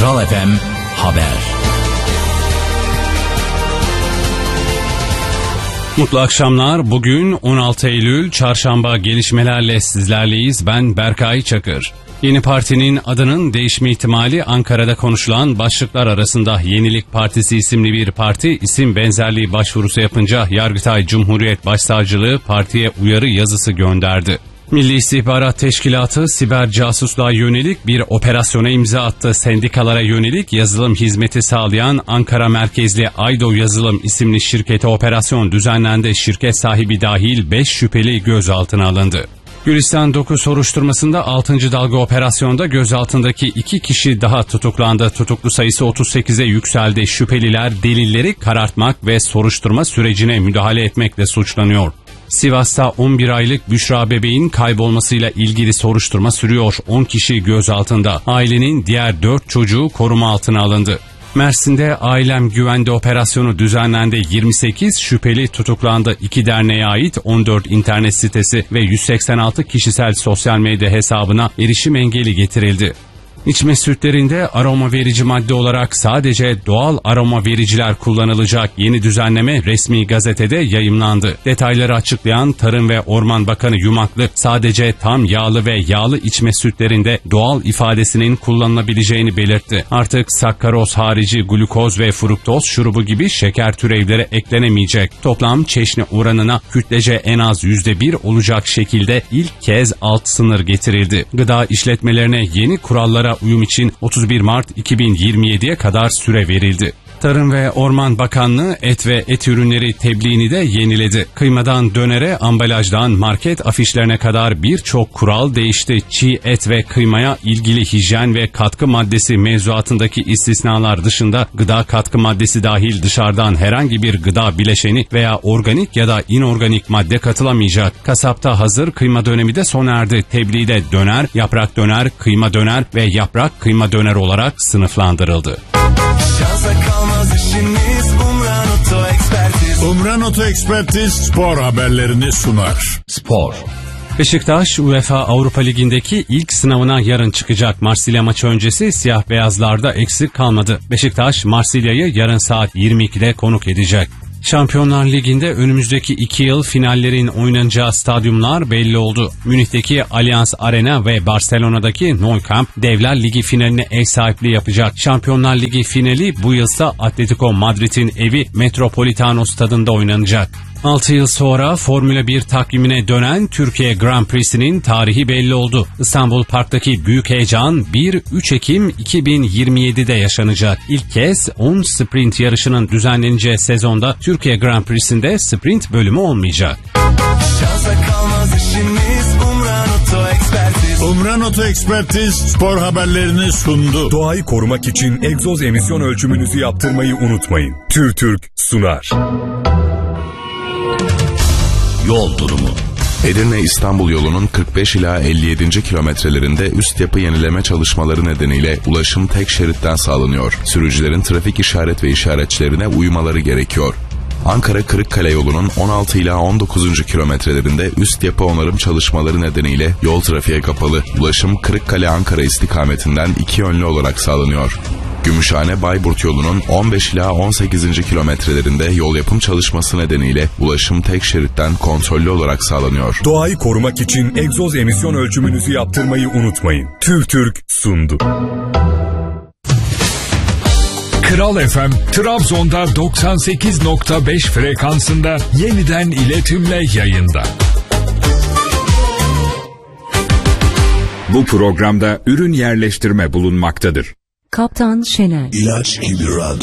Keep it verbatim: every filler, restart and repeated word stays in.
Kral F M Haber. Mutlu akşamlar. Bugün on altı Eylül Çarşamba, gelişmelerle sizlerleyiz. Ben Berkay Çakır. Yeni partinin adının değişme ihtimali Ankara'da konuşulan başlıklar arasında. Yenilik Partisi isimli bir parti isim benzerliği başvurusu yapınca Yargıtay Cumhuriyet Başsavcılığı partiye uyarı yazısı gönderdi. Milli İstihbarat Teşkilatı siber casusluğa yönelik bir operasyona imza attı. Sendikalara yönelik yazılım hizmeti sağlayan Ankara merkezli Aydo Yazılım isimli şirkete operasyon düzenlendi. Şirket sahibi dahil beş şüpheli gözaltına alındı. Gülistan dokuz soruşturmasında altıncı dalga operasyonda gözaltındaki iki kişi daha tutuklandı. Tutuklu sayısı otuz sekize yükseldi. Şüpheliler delilleri karartmak ve soruşturma sürecine müdahale etmekle suçlanıyor. Sivas'ta on bir aylık Büşra bebeğin kaybolmasıyla ilgili soruşturma sürüyor. on kişi gözaltında. Ailenin diğer dört çocuğu koruma altına alındı. Mersin'de Ailem Güvende operasyonu düzenlendi. yirmi sekiz şüpheli tutuklandı. iki derneğe ait on dört internet sitesi ve yüz seksen altı kişisel sosyal medya hesabına erişim engeli getirildi. İçme sütlerinde aroma verici madde olarak sadece doğal aroma vericiler kullanılacak. Yeni düzenleme resmi gazetede yayımlandı. Detayları açıklayan Tarım ve Orman Bakanı Yumaklı, sadece tam yağlı ve yağlı içme sütlerinde doğal ifadesinin kullanılabileceğini belirtti. Artık sakkaroz harici glukoz ve fruktoz şurubu gibi şeker türevleri eklenemeyecek. Toplam çeşni oranına kütlece en az yüzde bir olacak şekilde ilk kez alt sınır getirildi. Gıda işletmelerine yeni kurallara uyum için otuz bir Mart iki bin yirmi yediye kadar süre verildi. Tarım ve Orman Bakanlığı et ve et ürünleri tebliğini de yeniledi. Kıymadan dönere, ambalajdan market afişlerine kadar birçok kural değişti. Çiğ et ve kıymaya ilgili hijyen ve katkı maddesi mevzuatındaki istisnalar dışında gıda katkı maddesi dahil dışarıdan herhangi bir gıda bileşeni veya organik ya da inorganik madde katılamayacak. Kasapta hazır kıyma dönemi de sona erdi. Tebliğde döner, yaprak döner, kıyma döner ve yaprak kıyma döner olarak sınıflandırıldı. Umran Oto Ekspertiz. Umran Oto Ekspertiz spor haberlerini sunar. Spor. Beşiktaş UEFA Avrupa Ligi'ndeki ilk sınavına yarın çıkacak. Marsilya maçı öncesi siyah beyazlarda eksik kalmadı. Beşiktaş Marsilya'yı yarın saat yirmi ikide konuk edecek. Şampiyonlar Ligi'nde önümüzdeki iki yıl finallerin oynanacağı stadyumlar belli oldu. Münih'teki Allianz Arena ve Barcelona'daki Nou Camp Devler Ligi finaline ev sahipliği yapacak. Şampiyonlar Ligi finali bu yılsa Atletico Madrid'in evi Metropolitano stadında oynanacak. altı yıl sonra Formula bir takvimine dönen Türkiye Grand Prix'sinin tarihi belli oldu. İstanbul Park'taki büyük heyecan bir üç Ekim iki bin yirmi yedide yaşanacak. İlk kez on sprint yarışının düzenleneceği sezonda Türkiye Grand Prix'sinde sprint bölümü olmayacak. Umran Oto Ekspertiz. Umran Oto Ekspertiz spor haberlerini sundu. Doğayı korumak için egzoz emisyon ölçümünüzü yaptırmayı unutmayın. TÜRTÜRK sunar. Yol durumu. Edirne İstanbul yolunun kırk beş ila elli yedinci kilometrelerinde üst yapı yenileme çalışmaları nedeniyle ulaşım tek şeritten sağlanıyor. Sürücülerin trafik işaret ve işaretçilerine uymaları gerekiyor. Ankara Kırıkkale yolunun on altı ila on dokuzuncu kilometrelerinde üst yapı onarım çalışmaları nedeniyle yol trafiğe kapalı. Ulaşım Kırıkkale Ankara istikametinden iki yönlü olarak sağlanıyor. Gümüşhane Bayburt yolunun on beş ila on sekizinci kilometrelerinde yol yapım çalışması nedeniyle ulaşım tek şeritten kontrollü olarak sağlanıyor. Doğayı korumak için egzoz emisyon ölçümünüzü yaptırmayı unutmayın. TÜRTÜRK sundu. Kral F M, Trabzon'da doksan sekiz nokta beş frekansında yeniden iletimle yayında. Bu programda ürün yerleştirme bulunmaktadır. Kaptan Şener. İlaç gibi radyo.